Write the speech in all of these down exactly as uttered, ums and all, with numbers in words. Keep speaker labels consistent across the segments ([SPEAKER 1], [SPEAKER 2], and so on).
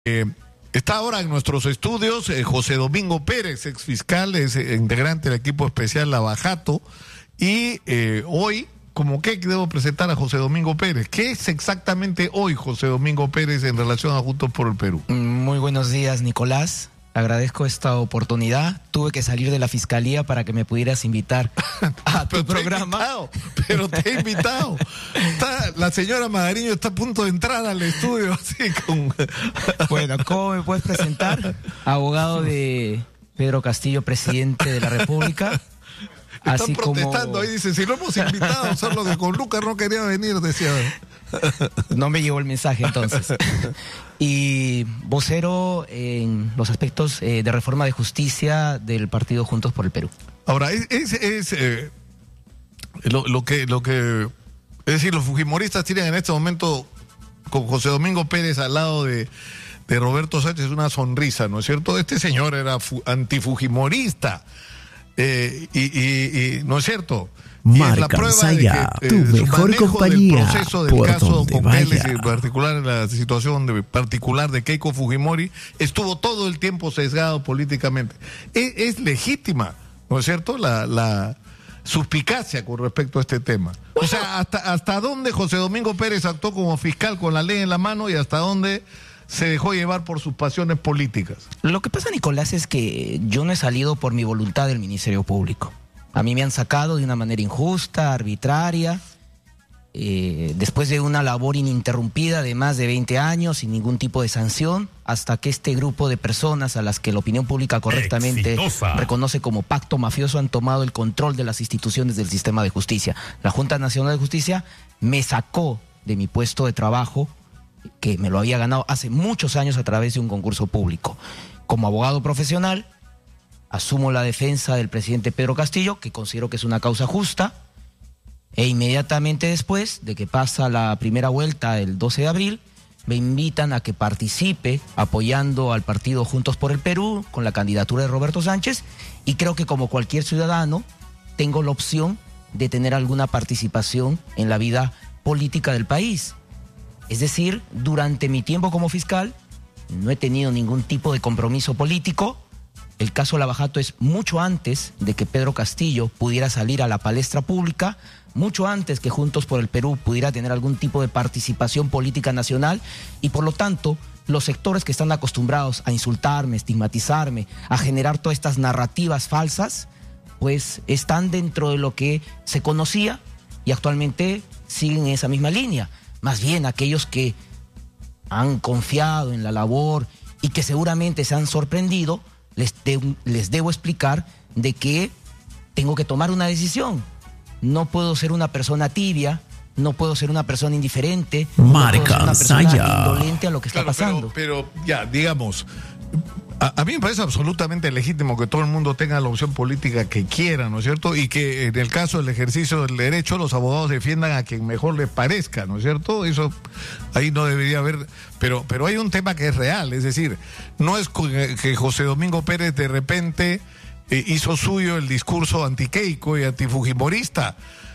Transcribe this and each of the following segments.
[SPEAKER 1] Eh, está ahora en nuestros estudios eh, José Domingo Pérez, ex fiscal, es eh, integrante del equipo especial Lavajato. Y eh, hoy, ¿cómo qué debo presentar a José Domingo Pérez? ¿Qué es exactamente hoy José Domingo Pérez en relación a Juntos por el Perú?
[SPEAKER 2] Muy buenos días, Nicolás. Agradezco esta oportunidad. Tuve que salir de la fiscalía para que me pudieras invitar a tu programa.
[SPEAKER 1] Invitado, pero te he invitado. Está, la señora Magariño está a punto de entrar al estudio así con...
[SPEAKER 2] Bueno, ¿cómo me puedes presentar? Abogado de Pedro Castillo, presidente de la República.
[SPEAKER 1] Están
[SPEAKER 2] así
[SPEAKER 1] protestando,
[SPEAKER 2] como...
[SPEAKER 1] ahí dicen, si lo hemos invitado, solo que con Lucas no quería venir, decía.
[SPEAKER 2] No me llegó el mensaje entonces. Y vocero en los aspectos eh, de reforma de justicia del partido Juntos por el Perú.
[SPEAKER 1] Ahora, es, es, es eh, lo, lo que, lo que, es decir, los fujimoristas tienen en este momento con José Domingo Pérez al lado de, de Roberto Sánchez una sonrisa, ¿no es cierto? Este señor era fu, antifujimorista, eh, y, y, y, ¿no es cierto?
[SPEAKER 3] Marca
[SPEAKER 1] y es la prueba
[SPEAKER 3] Saya,
[SPEAKER 1] de que, eh,
[SPEAKER 3] tu mejor compañía,
[SPEAKER 1] del proceso del
[SPEAKER 3] por
[SPEAKER 1] caso
[SPEAKER 3] donde
[SPEAKER 1] Copeles,
[SPEAKER 3] vaya.
[SPEAKER 1] en particular en la situación de, particular de Keiko Fujimori, estuvo todo el tiempo sesgado políticamente. Es, es legítima, ¿no es cierto?, la, la suspicacia con respecto a este tema. O sea, hasta, hasta dónde José Domingo Pérez actuó como fiscal con la ley en la mano y hasta dónde se dejó llevar por sus pasiones políticas.
[SPEAKER 2] Lo que pasa, Nicolás, es que yo no he salido por mi voluntad del Ministerio Público. A mí me han sacado de una manera injusta, arbitraria, eh, después de una labor ininterrumpida de más de veinte años, sin ningún tipo de sanción, hasta que este grupo de personas a las que la opinión pública correctamente Exitosa. reconoce como pacto mafioso han tomado el control de las instituciones del sistema de justicia. La Junta Nacional de Justicia me sacó de mi puesto de trabajo, que me lo había ganado hace muchos años a través de un concurso público. Como abogado profesional, asumo la defensa del presidente Pedro Castillo, que considero que es una causa justa, e inmediatamente después de que pasa la primera vuelta el doce de abril, me invitan a que participe apoyando al partido Juntos por el Perú con la candidatura de Roberto Sánchez, y creo que como cualquier ciudadano tengo la opción de tener alguna participación en la vida política del país. Es decir, durante mi tiempo como fiscal no he tenido ningún tipo de compromiso político. El caso Lavajato es mucho antes de que Pedro Castillo pudiera salir a la palestra pública, mucho antes que Juntos por el Perú pudiera tener algún tipo de participación política nacional, y por lo tanto los sectores que están acostumbrados a insultarme, estigmatizarme, a generar todas estas narrativas falsas, pues están dentro de lo que se conocía y actualmente siguen en esa misma línea. Más bien aquellos que han confiado en la labor y que seguramente se han sorprendido, Les, de, les debo explicar de que tengo que tomar una decisión. No puedo ser una persona tibia, no puedo ser una persona indiferente,
[SPEAKER 3] Marca
[SPEAKER 2] no puedo ser una persona
[SPEAKER 3] Saya.
[SPEAKER 2] indolente a lo que está
[SPEAKER 1] Claro,
[SPEAKER 2] pasando.
[SPEAKER 1] Pero, pero ya, digamos, a, a mí me parece absolutamente legítimo que todo el mundo tenga la opción política que quiera, ¿no es cierto? Y que en el caso del ejercicio del derecho los abogados defiendan a quien mejor les parezca, ¿no es cierto? Eso ahí no debería haber... Pero, pero hay un tema que es real, es decir, no es que José Domingo Pérez de repente eh, hizo suyo el discurso anti-Keiko y antifujimorista.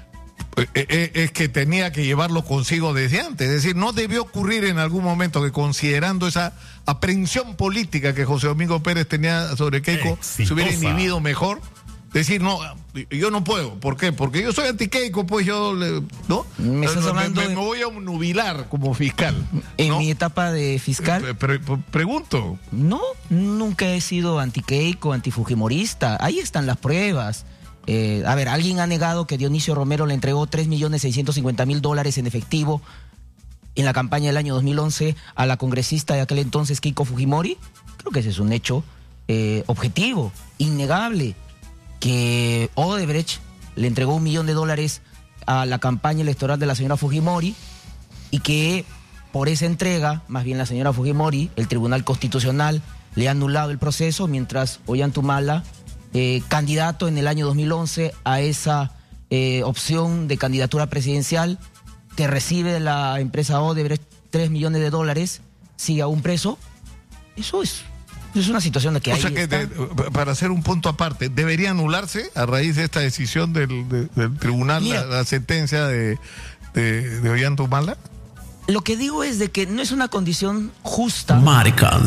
[SPEAKER 1] Es que tenía que llevarlo consigo desde antes. Es decir, no debió ocurrir en algún momento que, considerando esa aprehensión política que José Domingo Pérez tenía sobre Keiko, Exitosa. se hubiera inhibido mejor. Decir, no, yo no puedo. ¿Por qué? Porque yo soy anti-Keiko, pues yo, ¿no?
[SPEAKER 2] Me estás
[SPEAKER 1] me,
[SPEAKER 2] hablando
[SPEAKER 1] me,
[SPEAKER 2] de...
[SPEAKER 1] me voy a nubilar como fiscal.
[SPEAKER 2] En
[SPEAKER 1] ¿no?
[SPEAKER 2] mi etapa de fiscal...
[SPEAKER 1] Pre, pre, pregunto.
[SPEAKER 2] No, nunca he sido anti-Keiko, antifujimorista. Ahí están las pruebas. Eh, a ver, ¿alguien ha negado que Dionisio Romero le entregó tres millones seiscientos cincuenta mil dólares en efectivo en la campaña del año dos mil once a la congresista de aquel entonces, Keiko Fujimori? Creo que ese es un hecho eh, objetivo, innegable, que Odebrecht le entregó un millón de dólares a la campaña electoral de la señora Fujimori, y que por esa entrega, más bien la señora Fujimori, el Tribunal Constitucional le ha anulado el proceso, mientras Ollantumala, Eh, candidato en el año dos mil once a esa eh, opción de candidatura presidencial, que recibe la empresa Odebrecht tres millones de dólares, sigue aún preso. Eso es, es una situación de que
[SPEAKER 1] o
[SPEAKER 2] ahí
[SPEAKER 1] sea que
[SPEAKER 2] está.
[SPEAKER 1] de, para hacer un punto aparte, ¿debería anularse a raíz de esta decisión del, de, del tribunal,
[SPEAKER 2] Mira,
[SPEAKER 1] la, la sentencia de, de, de Ollantumala?
[SPEAKER 2] Lo que digo es de que no es una condición justa.
[SPEAKER 3] Marca